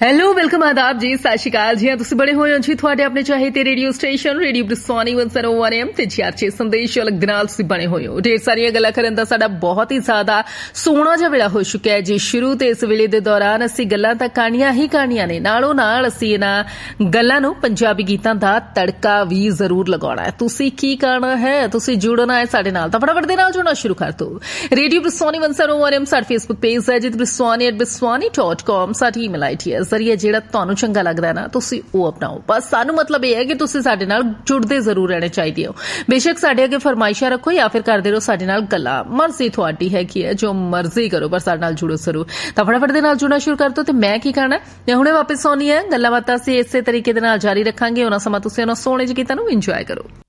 Hello welcome ਆਦਾਬ ਜੀ, ਸਤਿ ਸ਼੍ਰੀ ਅਕਾਲ ਜੀ। ਤੁਸੀਂ ਬੜੇ ਹੋਏ ਹੋ ਜੀ ਤੁਹਾਡੇ ਆਪਣੇ ਚਾਹੇ ਤੇ ਰੇਡੀਓ ਸਟੇਸ਼ਨ ਰੇਡੀਓ ਬ੍ਰਿਸਵਾਨੀ 101 AM ਤੇ ਚਾਰਚੇ ਸੰਦੇਸ਼ ਅਲੱਗ ਦੇ ਨਾਲ ਤੁਸੀਂ ਬਣੇ ਹੋਏ ਹੋ। ਢੇਰ ਸਾਰੀਆਂ ਗੱਲਾਂ ਕਰਨ ਦਾ ਸਾਡਾ ਬਹੁਤ ਹੀ ਜ਼ਿਆਦਾ ਸੋਹਣਾ ਜਿਹਾ ਵੇਲਾ ਹੋ ਚੁੱਕਿਆ ਹੈ ਜੀ ਸ਼ੁਰੂ। ਤੇ ਇਸ ਵੇਲੇ ਦੇ ਦੌਰਾਨ ਅਸੀਂ ਗੱਲਾਂ ਤਾਂ ਕਹਾਣੀਆਂ ਹੀ ਕਹਾਣੀਆਂ ਨੇ, ਨਾਲੋਂ ਨਾਲ ਅਸੀਂ ਇਹਨਾਂ ਗੱਲਾਂ ਨੂੰ ਪੰਜਾਬੀ ਗੀਤਾਂ ਦਾ ਤੜਕਾ ਵੀ ਜ਼ਰੂਰ ਲਗਾਉਣਾ ਹੈ। ਤੁਸੀਂ ਕੀ ਕਰਨਾ ਹੈ, ਤੁਸੀਂ ਜੁੜਨਾ ਹੈ ਸਾਡੇ ਨਾਲ, ਤਾਂ ਫਟਾਫਟ ਦੇ ਨਾਲ ਜੁੜਨਾ ਸ਼ੁਰੂ ਕਰ ਦਿਓ। ਰੇਡੀਓ ਬ੍ਰਿਸਵਾਨੀ 101 AM ਸਾਡਾ ਫੇਸਬੁੱਕ ਪੇਜ ਹੈ ਜਿੱਥੇ briswani@briswani.com ਸਾਡੀ ਈਮੇਲ ਆਈਡੀ ਹੈ। ਜ਼ਰੀਏ ਜਿਹੜਾ ਤੁਹਾਨੂੰ ਚੰਗਾ ਲੱਗਦਾ ਨਾ ਤੁਸੀਂ ਉਹ ਅਪਣਾਓ। ਬਸ ਸਾਨੂੰ ਮਤਲਬ ਇਹ ਹੈ ਕਿ ਤੁਸੀਂ ਸਾਡੇ ਨਾਲ ਜੁੜਦੇ ਜ਼ਰੂਰ ਰਹਿਣੇ ਚਾਹੀਦੇ ਹੋ। ਬੇਸ਼ੱਕ ਸਾਡੇ ਅੱਗੇ ਫਰਮਾਇਸ਼ਾਂ ਰੱਖੋ ਜਾਂ ਫਿਰ ਕਰਦੇ ਰਹੋ ਸਾਡੇ ਨਾਲ ਗੱਲਾਂ, ਮਰਜ਼ੀ ਤੁਹਾਡੀ ਹੈਗੀ ਹੈ, ਜੋ ਮਰਜ਼ੀ ਕਰੋ, ਪਰ ਸਾਡੇ ਨਾਲ ਜੁੜੋ ਜ਼ਰੂਰ। ਤਾਂ ਫਟਾਫਟ ਦੇ ਨਾਲ ਜੁੜਨਾ ਸ਼ੁਰੂ ਕਰ ਦਿਓ। ਤੇ ਮੈਂ ਕੀ ਕਰਨਾ, ਮੈਂ ਹੁਣੇ ਵਾਪਸ ਆਉਣੀ ਹੈ। ਗੱਲਾਂ ਬਾਤਾਂ ਅਸੀਂ ਇਸੇ ਤਰੀਕੇ ਦੇ ਨਾਲ ਜਾਰੀ ਰੱਖਾਂਗੇ। ਉਹਨਾਂ ਸਮਾਂ ਤੁਸੀਂ ਉਹਨਾਂ ਸੋਹਣੇ ਜਿਹੇ ਗੀਤਾਂ ਨੂੰ ਇੰਜੋਏ ਕਰੋ।